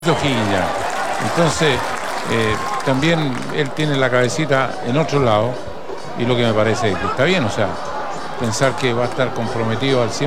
O'Higgins ya. Entonces, también él tiene la cabecita en otro lado, y lo que me parece que está bien, o sea, pensar que va a estar comprometido al 100%,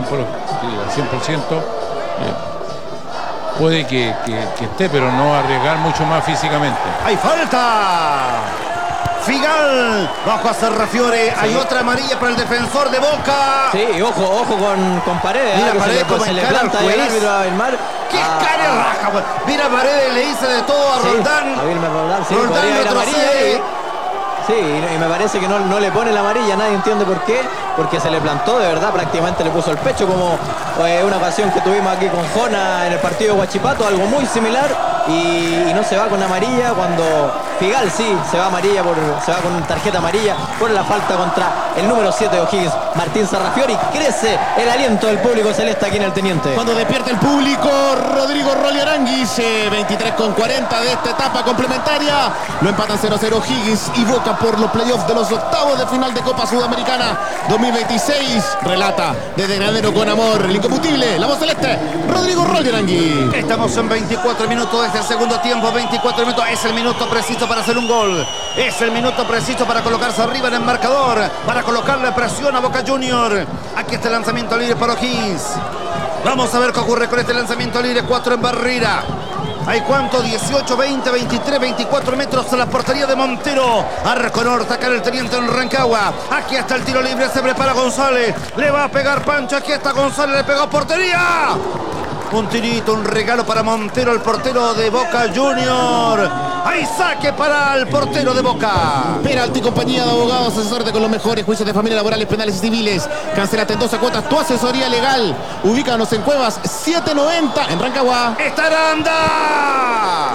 puede que esté, pero no arriesgar mucho más físicamente. ¡Hay falta! Figal, bajo a Serrafiore, sí. Hay otra amarilla para el defensor de Boca. Sí, ojo con Paredes. Mira, Paredes como se le encara planta al el juez. árbitro a Vilmar. ¡Qué cara raja! Pues. Mira, Paredes le hice de todo a Roldán. A Vilmar Roldán, sí, Roldán podría ir amarilla ahí. Sí, y me parece que no le pone la amarilla, nadie entiende por qué, porque se le plantó, de verdad, prácticamente le puso el pecho, como una ocasión que tuvimos aquí con Jona en el partido de Huachipato, algo muy similar, y no se va con amarilla, cuando Figal sí se va con tarjeta amarilla por la falta contra el número 7 de O'Higgins, Martín Serrafiore. Crece el aliento del público celeste aquí en el Teniente. Cuando despierta el público, Rodrigo Rolly Aranguis, 23:40 de esta etapa complementaria, lo empatan 0-0 O'Higgins y Boca por los playoffs de los octavos de final de Copa Sudamericana 2026. Relata desde Granero con amor, el incomputible, la voz celeste, Rodrigo Rolly Aranguis. Estamos en 24 minutos desde el segundo tiempo. 24 minutos es el minuto preciso para hacer un gol. Es el minuto preciso para colocarse arriba en el marcador, para colocarle presión a Boca Junior. Aquí está el lanzamiento libre para O'Higgins. Vamos a ver qué ocurre con este lanzamiento libre. 4 en barrera. ¿Hay cuánto? 18, 20, 23, 24 metros a la portería de Montero. Arco norte, acá el Teniente en Rancagua. Aquí está el tiro libre, se prepara González. Le va a pegar Pancho, aquí está González, le pegó a portería. Un tirito, un regalo para Montero, el portero de Boca Junior. Hay saque para el portero de Boca. Peralta y compañía de abogados, asesores con los mejores juicios de familia, laborales, penales y civiles. Cancélate en 12 cuotas tu asesoría legal. Ubícanos en Cuevas 790 en Rancagua. ¡Está Aranda!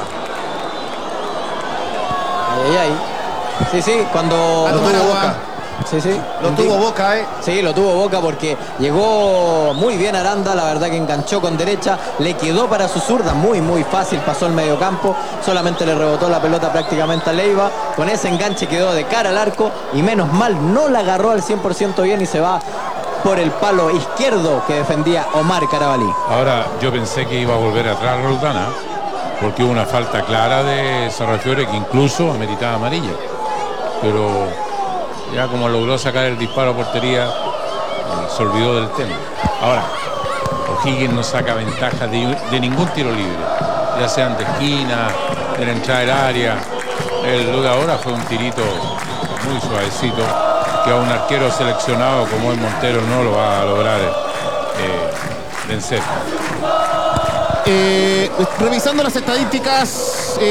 Sí, cuando lo tuvo Boca. Sí. Lo tuvo Boca, Sí, lo tuvo Boca porque llegó muy bien Aranda, la verdad que enganchó con derecha, le quedó para su zurda, muy fácil, pasó el mediocampo, solamente le rebotó la pelota prácticamente a Leiva, con ese enganche quedó de cara al arco y menos mal no la agarró al 100% bien y se va por el palo izquierdo que defendía Omar Carabalí. Ahora yo pensé que iba a volver atrás Roldana, porque hubo una falta clara de Serrafiore que incluso ameritaba amarilla, pero ya como logró sacar el disparo a portería, se olvidó del tema. Ahora, O'Higgins no saca ventaja de ningún tiro libre, ya sean de esquina, de la entrada del área. Lo de ahora fue un tirito muy suavecito, que a un arquero seleccionado como es Montero no lo va a lograr vencer. Revisando las estadísticas,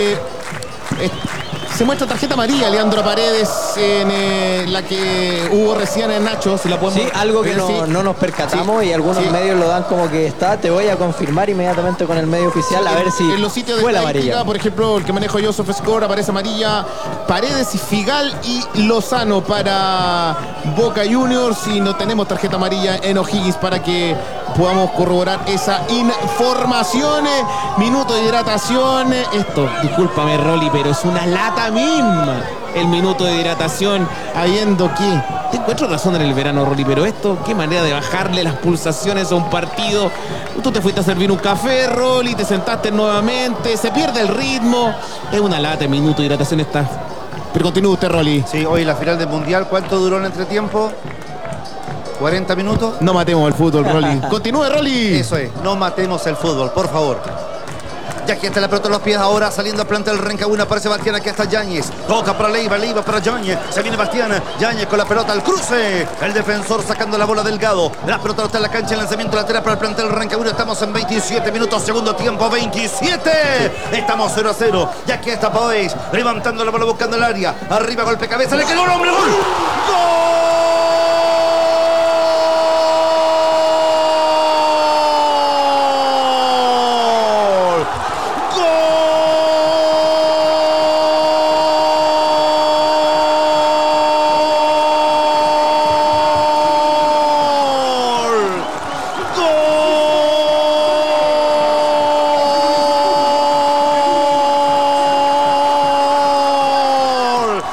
se muestra tarjeta amarilla Leandro Paredes en la que hubo recién en Nacho, si la podemos. Sí, algo que no nos percatamos, sí. Y algunos medios lo dan como que está. Te voy a confirmar inmediatamente con el medio oficial, sí, a ver si en los sitios de fue la amarilla. Por ejemplo, el que manejo yo, SofaScore, aparece amarilla Paredes y Figal y Lozano para Boca Juniors, y no tenemos tarjeta amarilla en O'Higgins para que podamos corroborar esa información. Minuto de hidratación. Esto, discúlpame Rolly, pero es una lata misma el minuto de hidratación, habiendo que te encuentro razón en el verano, Rolly, pero esto, qué manera de bajarle las pulsaciones a un partido. Tú te fuiste a servir un café, Rolly, te sentaste nuevamente, se pierde el ritmo. Es una lata el minuto de hidratación esta. Pero continúa usted, Rolly. Sí, hoy la final del Mundial, ¿cuánto duró el entretiempo? 40 minutos. No matemos el fútbol, Rolly. Continúe, Rolly. Eso es, no matemos el fútbol, por favor. Ya aquí está la pelota en los pies ahora, saliendo a planta el Rancagua, aparece Bastián, aquí está Yáñez. Toca para Leiva para Yáñez. Se viene Bastián, Yáñez con la pelota al cruce. El defensor sacando la bola Delgado. La pelota está en la cancha, el lanzamiento lateral para el plantel Rancagua. Estamos en 27 minutos, segundo tiempo, 27. Estamos 0-0. Y aquí está Paez, levantando la bola, buscando el área. Arriba, golpe cabeza, le quedó un hombre, gol. ¡Gol!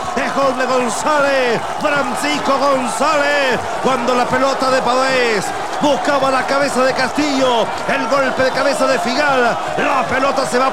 González, Francisco González, cuando la pelota de Pavés buscaba la cabeza de Castillo, el golpe de cabeza de Figal, la pelota se va